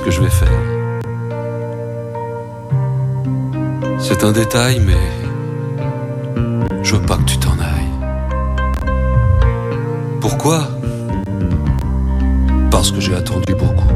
ce que je vais faire. C'est un détail, mais je veux pas que tu t'en ailles. Pourquoi ? Parce que j'ai attendu beaucoup.